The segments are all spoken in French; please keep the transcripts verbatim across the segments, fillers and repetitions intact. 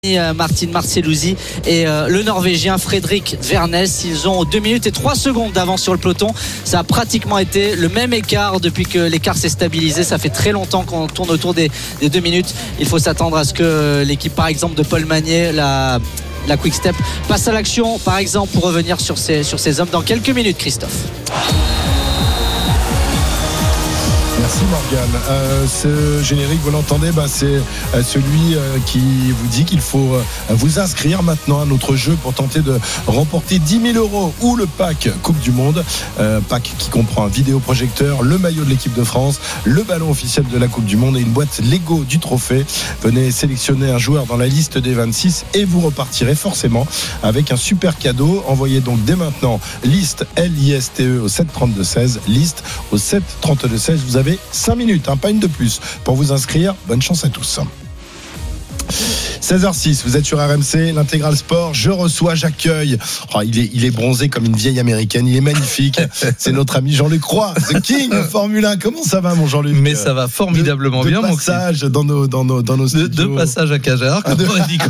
Martin Marcelluzzi et euh, le Norvégien Fredrik Vernes. Ils ont deux minutes et trois secondes d'avance sur le peloton. Ça a pratiquement été le même écart depuis que l'écart s'est stabilisé. Ça fait très longtemps qu'on tourne autour des, des deux minutes. Il faut s'attendre à ce que l'équipe par exemple de Paul Magnier, la, la Quick Step, passe à l'action par exemple pour revenir sur ces, sur ces hommes dans quelques minutes. Christophe. Merci Morgane. Euh, ce générique, vous l'entendez, bah, c'est euh, celui euh, qui vous dit qu'il faut euh, vous inscrire maintenant à notre jeu pour tenter de remporter dix mille euros ou le pack Coupe du Monde. Euh, pack qui comprend un vidéoprojecteur, le maillot de l'équipe de France, le ballon officiel de la Coupe du Monde et une boîte Lego du trophée. Venez sélectionner un joueur dans la liste des vingt-six et vous repartirez forcément avec un super cadeau. Envoyez donc dès maintenant liste L I S T E au sept trente-deux seize, liste au sept trente-deux seize. Vous avez cinq minutes, hein, pas une de plus pour vous inscrire. Bonne chance à tous. seize heures six, vous êtes sur R M C, l'intégral sport. Je reçois, j'accueille. Oh, il, est, il est bronzé comme une vieille américaine. Il est magnifique. C'est notre ami Jean-Luc Roy, The King Formule un. Comment ça va, mon Jean-Luc? Mais ça va formidablement de, de bien. Passage dans nos, dans nos, dans nos studios. De, de passage à Cajar, comme on dit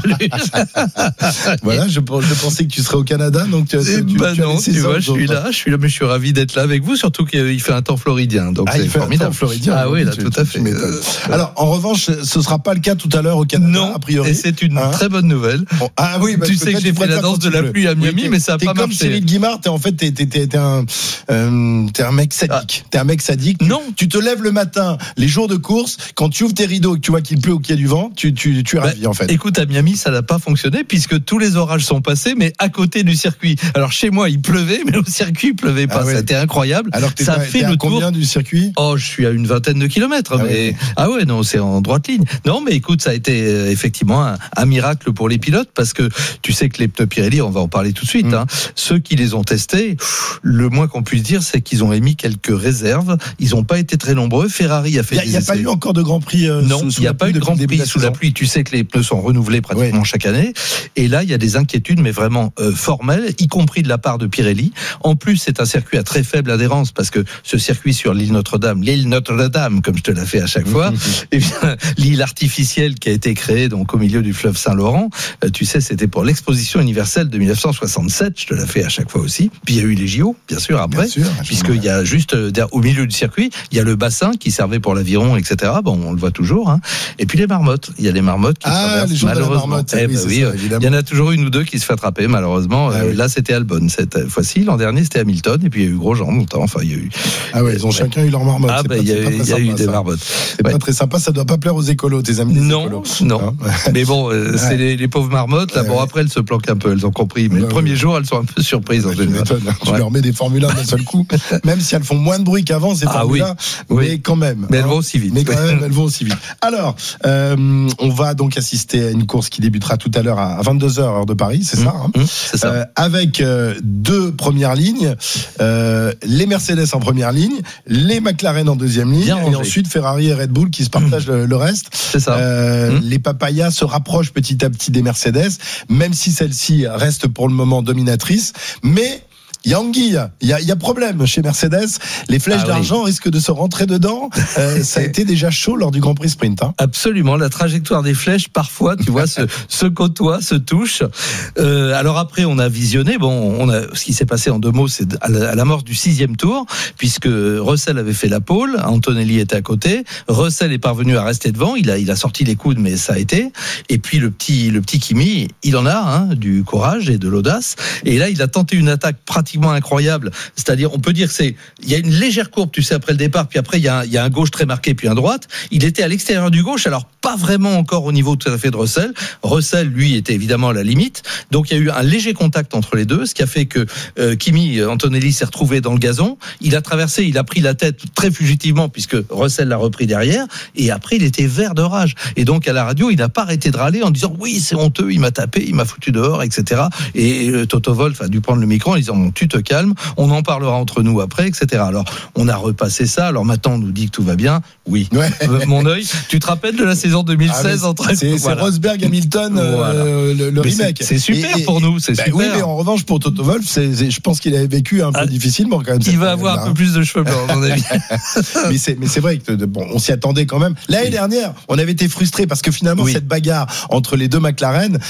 Voilà, je, je pensais que tu serais au Canada, donc tu, tu, bah tu non, tu vois, je suis autres. là, je suis là, mais je suis ravi d'être là avec vous, surtout qu'il fait un temps floridien. Donc ah, c'est il fait formidable. un temps floridien. Ah oui, là, tu, tout à tu, fait. Tu euh, Alors, en revanche, ce sera pas le cas tout à l'heure au Canada, non, a priori. Et c'est une hein très bonne nouvelle. Bon, ah oui, tu sais que, que j'ai fait la danse de la pluie à Miami, oui, mais ça a pas marché. T'es comme Cyril Guimard, t'es en fait t'es, t'es, t'es, t'es un euh, t'es un mec sadique. Ah. T'es un mec sadique. Non, tu te lèves le matin, les jours de course, quand tu ouvres tes rideaux et que tu vois qu'il pleut ou qu'il y a du vent, tu tu tu es ravi bah, en fait. Écoute, à Miami, ça n'a pas fonctionné puisque tous les orages sont passés, mais à côté du circuit. Alors chez moi, il pleuvait, mais au circuit, il pleuvait pas. Ah ouais. C'était incroyable. Alors que ça t'es, fait t'es le à tour. Combien du circuit? Oh, je suis à une vingtaine de kilomètres. Ah mais ouais. ah ouais, non, c'est en droite ligne. Non, mais écoute, ça a été euh, effectivement un, un miracle pour les pilotes parce que tu sais que les pneus Pirelli, on va en parler tout de suite. Mmh. Hein, ceux qui les ont testés, le moins qu'on puisse dire, c'est qu'ils ont émis quelques réserves. Ils n'ont pas été très nombreux. Ferrari a fait. Il n'y a, a pas eu encore de Grand Prix. Euh, non, il n'y a pas eu de Grand Prix sous la pluie. Tu sais que les pneus sont renouvelés pratiquement ouais. chaque année. Et là, il y a des inquiétudes, mais vraiment euh, formelles, y compris de la part de Pirelli. En plus, c'est un circuit à très faible adhérence parce que ce circuit sur l'île Notre-Dame, l'île Notre-Dame, comme je te l'ai fait à chaque fois, eh bien, l'île artificielle qui a été créée donc au milieu du fleuve Saint-Laurent, euh, tu sais, c'était pour l'exposition universelle de dix-neuf cent soixante-sept. Je te l'ai fait à chaque fois aussi. Puis il y a eu les J O, bien sûr, après, bien sûr, puisqu'il y a juste euh, au milieu du circuit, il y a le bassin qui servait pour l'aviron, et cetera. Bon, on le voit toujours. Hein. Et puis les marmottes. Il y a les marmottes qui ah, traversent, les jours malheureusement. De la marmotte, eh oui, ben, oui, ça, il y en a toujours une ou deux qui se fait attraper, malheureusement. Ah, euh, oui. Là, c'était Albon cette fois-ci. L'an dernier, c'était Hamilton. Et puis il y a eu Grosjean longtemps. Enfin, il y a eu. Ah ouais, ils ont ouais. chacun eu leur marmotte. Ah ben, il y a, il y a eu des marmottes. C'est ouais. pas très sympa. Ça doit pas plaire aux écolos, tes amis. Non, écolos. non. Hein mais bon, euh, ouais. c'est les, les pauvres marmottes. Là, ouais, bon, ouais. après, elles se planquent un peu. Elles ont compris. Mais ouais, le premier ouais. jour, elles sont un peu surprises. Ouais, en général. Tu ouais. leur mets des Formule un d'un seul coup, même si elles font moins de bruit qu'avant, ces ah, Formule un, oui. mais quand même. Mais hein. elles vont aussi vite. Mais quand même, elles vont aussi vite. Alors, euh, on va donc assister à une course qui débutera tout à l'heure à vingt-deux heures heure de Paris, c'est mmh, ça, hein mmh, c'est ça. Euh, avec euh, deux premières lignes, euh, les Mercedes en première ligne, les McLaren en deuxième ligne, et ensuite Ferrari et Red Bull qui se partagent mmh. le, le reste. C'est ça. Euh, mmh. Les papayas se rapprochent petit à petit des Mercedes, même si celle-ci reste pour le moment dominatrice, mais il y a anguille, il y a, il y a problème chez Mercedes. Les flèches ah, d'argent oui. risquent de se rentrer dedans. Euh, ça a été déjà chaud lors du Grand Prix Sprint. Hein. Absolument. La trajectoire des flèches, parfois, tu vois, se, se côtoie, se touche. Euh, alors après, on a visionné. Bon, on a ce qui s'est passé en deux mots, c'est à la, à la mort du sixième tour, puisque Russell avait fait la pole, Antonelli était à côté. Russell est parvenu à rester devant. Il a, il a sorti les coudes, mais ça a été. Et puis le petit, le petit Kimi, il en a hein, du courage et de l'audace. Et là, il a tenté une attaque pratiquement incroyable, c'est-à-dire on peut dire que c'est il y a une légère courbe tu sais après le départ, puis après il y a un, il y a un gauche très marqué puis un droite, il était à l'extérieur du gauche, alors pas vraiment encore au niveau tout à fait de Russell. Russell lui était évidemment à la limite, donc il y a eu un léger contact entre les deux, ce qui a fait que euh, Kimi Antonelli s'est retrouvé dans le gazon, il a traversé, il a pris la tête très fugitivement puisque Russell l'a repris derrière, et après il était vert de rage, et donc à la radio il n'a pas arrêté de râler en disant oui c'est honteux, il m'a tapé, il m'a foutu dehors, etc. Et euh, Toto Wolff a dû prendre le micro en disant tu te calmes, on en parlera entre nous après, et cetera. Alors, on a repassé ça. Alors maintenant, on nous dit que tout va bien. Oui. Ouais. Euh, mon œil. Tu te rappelles de la saison deux mille seize ah, entre C'est, voilà. c'est Rosberg Hamilton, voilà. euh, le, le remake. C'est, c'est super et, pour nous. C'est bah, super. Oui, mais en revanche, pour Toto Wolff, c'est, c'est, je pense qu'il avait vécu un peu ah, difficilement quand même. Il va avoir un peu plus de cheveux blancs, à mon avis. mais, c'est, mais c'est vrai que bon, on s'y attendait quand même. L'année oui. dernière, on avait été frustrés parce que finalement, oui. cette bagarre entre les deux McLaren,